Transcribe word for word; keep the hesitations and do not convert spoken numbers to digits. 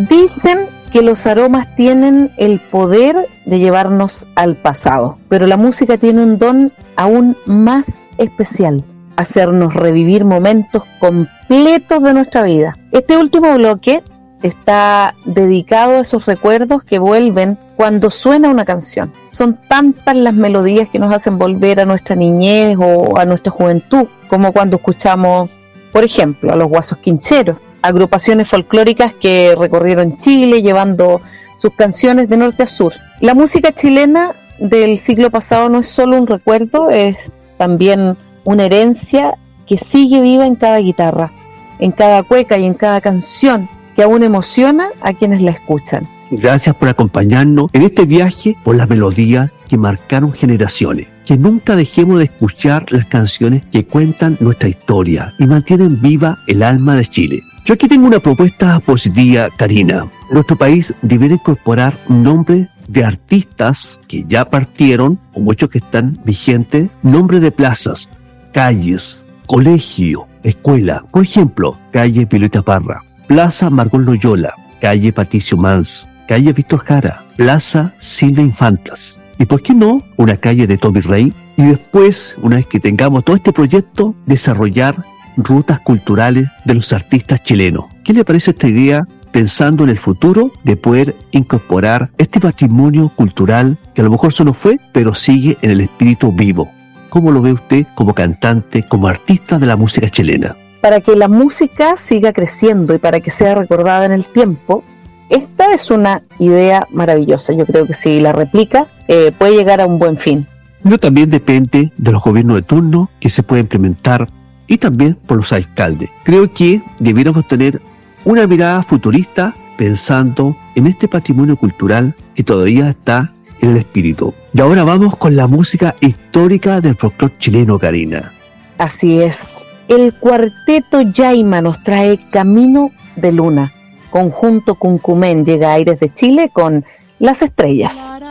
Dicen que los aromas tienen el poder de llevarnos al pasado, pero la música tiene un don aún más especial: hacernos revivir momentos completos de nuestra vida. Este último bloque está dedicado a esos recuerdos que vuelven cuando suena una canción. Son tantas las melodías que nos hacen volver a nuestra niñez o a nuestra juventud, como cuando escuchamos, por ejemplo, a los Guasos Quincheros, agrupaciones folclóricas que recorrieron Chile llevando sus canciones de norte a sur. La música chilena del siglo pasado no es solo un recuerdo, es también una herencia que sigue viva en cada guitarra, en cada cueca y en cada canción, que aún emociona a quienes la escuchan. Gracias por acompañarnos en este viaje por las melodías que marcaron generaciones. Que nunca dejemos de escuchar las canciones que cuentan nuestra historia y mantienen viva el alma de Chile. Yo aquí tengo una propuesta positiva, Karina. Nuestro país debería incorporar nombres de artistas que ya partieron, o muchos que están vigentes, nombres de plazas, calles, colegio, escuela. Por ejemplo, calle Violeta Parra, Plaza Margot Loyola, calle Patricio Mans, calle Víctor Jara, Plaza Silvia Infantas. ¿Y por qué no una calle de Tommy Rey? Y después, una vez que tengamos todo este proyecto, desarrollar rutas culturales de los artistas chilenos. ¿Qué le parece esta idea, pensando en el futuro, de poder incorporar este patrimonio cultural que a lo mejor solo fue, pero sigue en el espíritu vivo? ¿Cómo lo ve usted como cantante, como artista de la música chilena? Para que la música siga creciendo y para que sea recordada en el tiempo, esta es una idea maravillosa. Yo creo que si la replica, eh, puede llegar a un buen fin. Pero también depende de los gobiernos de turno que se puede implementar y también por los alcaldes. Creo que debiéramos tener una mirada futurista pensando en este patrimonio cultural que todavía está en el espíritu. Y ahora vamos con la música histórica del folclore chileno, Karina. Así es. El cuarteto Yaima nos trae Camino de Luna. Conjunto Cuncumén llega a Aires de Chile con Las Estrellas.